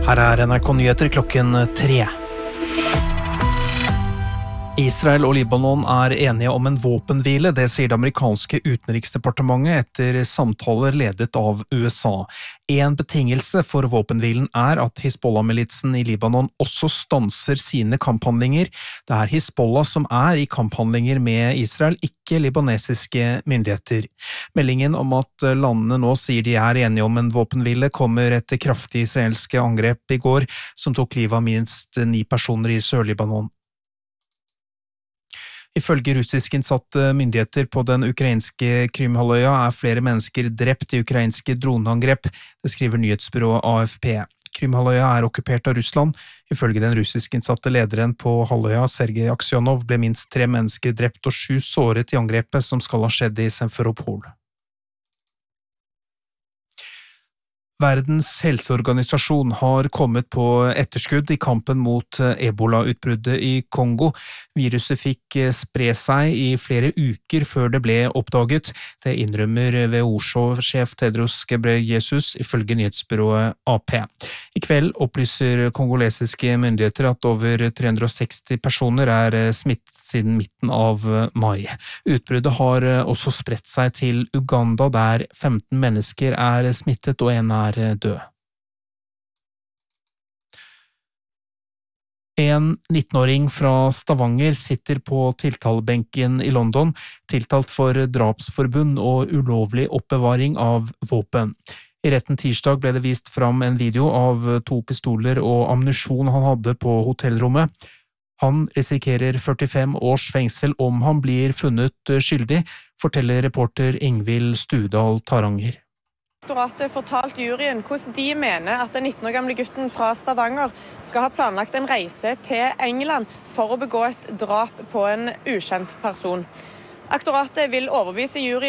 Her NRK-nyheter klokken 3. Israel og Libanon enige om en våpenhvile, det sier det amerikanske utenriksdepartementet etter samtaler ledet av USA. En betingelse for våpenhvilen at Hizbollah-militsen i Libanon også stanser sine kamphandlinger. Det Hizbollah som i kamphandlinger med Israel, ikke libanesiske myndigheter. Meldingen om at landene nå sier de enige om en våpenhvile kommer etter kraftige israelske angrep i går, som tok livet av minst 9 personer i Sør-Libanon. Ifølge russiskinnsatte myndigheter på den ukrainske Krymhalvøya flere mennesker drept i ukrainske droneangrep, det skriver nyhetsbyrået AFP. Krymhalvøya okkupert av Russland. Ifølge den russiskinnsatte lederen på halvøya, Sergej Aksionov, ble minst 3 mennesker drept og 7 såret i angrepet som skal ha skjedd i Simferopol. Verdens helseorganisasjon har kommet på etterskudd i kampen mot Ebola-utbruddet i Kongo. Viruset fikk spre seg i flere uker før det ble oppdaget. Det innrømmer WHO-sjef Tedros Ghebreyesus ifølge nyhetsbyrået AP. I kveld opplyser kongolesiske myndigheter at over 360 personer smittet siden midten av mai. Utbruddet har også spredt seg til Uganda, der 15 mennesker smittet og en død. En 19-åring fra Stavanger sitter på tiltalebenken i London, tiltalt for drapsforbund og ulovlig oppbevaring av våpen. I retten tirsdag ble det vist fram en video av 2 pistoler og ammunisjon han hadde på hotellrommet. Han risikerer 45 års fengsel om han blir funnet skyldig, forteller reporter Ingvild Studal Taranger. Direktoratet fortalte juryen hvordan de mener at den 19 år gamle gutten fra Stavanger skal ha planlagt en reise til England for å begå et drap på en ukjent person. Aktoratet vil overbevise juryen